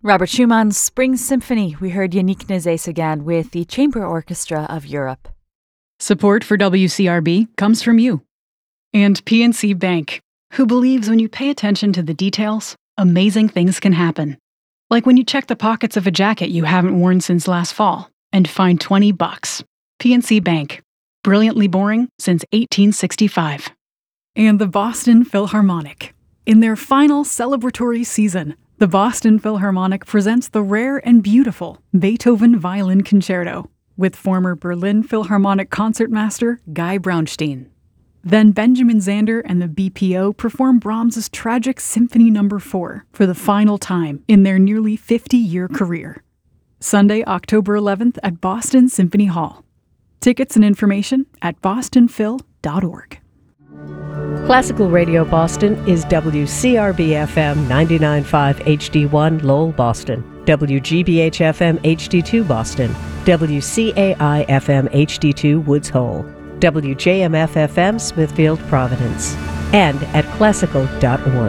Robert Schumann's Spring Symphony. We heard Yannick Nézet-Séguin with the Chamber Orchestra of Europe. Support for WCRB comes from you. And PNC Bank, who believes when you pay attention to the details, amazing things can happen. Like when you check the pockets of a jacket you haven't worn since last fall and find $20. PNC Bank. Brilliantly boring since 1865. And the Boston Philharmonic. In their final celebratory season, the Boston Philharmonic presents the rare and beautiful Beethoven Violin Concerto with former Berlin Philharmonic concertmaster Guy Braunstein. Then Benjamin Zander and the BPO perform Brahms's tragic Symphony No. 4 for the final time in their nearly 50-year career. Sunday, October 11th at Boston Symphony Hall. Tickets and information at bostonphil.org. Classical Radio Boston is WCRB-FM 99.5 HD1 Lowell, Boston, WGBH-FM HD2 Boston, WCAI-FM HD2 Woods Hole, WJMF-FM Smithfield, Providence, and at classical.org.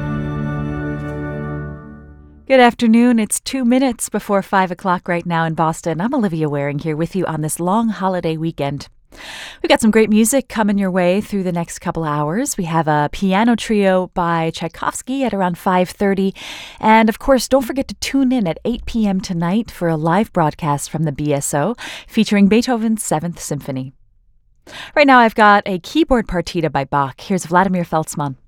Good afternoon. It's 2 minutes before 5 o'clock right now in Boston. I'm Olivia Waring here with you on this long holiday weekend. We've got some great music coming your way through the next couple hours. We have a piano trio by Tchaikovsky at around 5:30. And of course, don't forget to tune in at 8 p.m. tonight for a live broadcast from the BSO featuring Beethoven's 7th Symphony. Right now, I've got a keyboard partita by Bach. Here's Vladimir Feltzman.